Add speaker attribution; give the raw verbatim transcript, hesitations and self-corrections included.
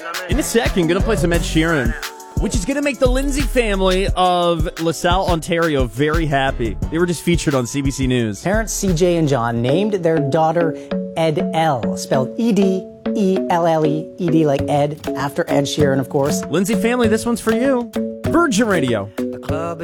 Speaker 1: In a second, going to play some Ed Sheeran, which is going to make the Lindsay family of LaSalle, Ontario very happy. They were just featured on C B C News.
Speaker 2: Parents C J and John named their daughter Edelle, spelled E D E L L E, E D like Ed, after Ed Sheeran, of course.
Speaker 1: Lindsay family, this one's for you. Virgin Radio.
Speaker 3: The club is